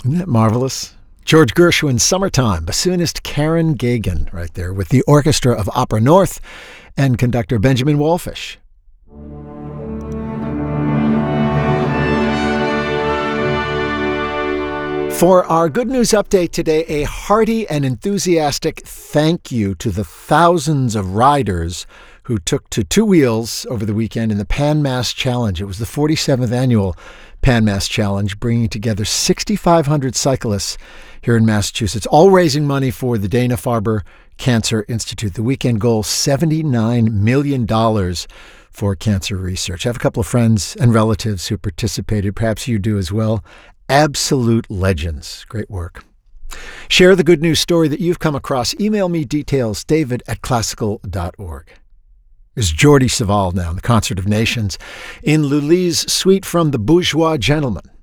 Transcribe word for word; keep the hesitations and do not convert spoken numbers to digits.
Isn't that marvelous? George Gershwin's Summertime, bassoonist Karen Gagan right there with the Orchestra of Opera North and conductor Benjamin Wallfish. For our good news update today, a hearty and enthusiastic thank you to the thousands of riders who took to two wheels over the weekend in the Pan Mass Challenge. It was the forty-seventh annual Pan Mass Challenge, bringing together six thousand five hundred cyclists here in Massachusetts, all raising money for the Dana-Farber Cancer Institute. The weekend goal, seventy-nine million dollars for cancer research. I have a couple of friends and relatives who participated. Perhaps you do as well. Absolute legends. Great work. Share the good news story that you've come across. Email me details, david at classical dot org. There's Jordi Savall now in the Concert of Nations in Lully's suite from the Bourgeois Gentleman.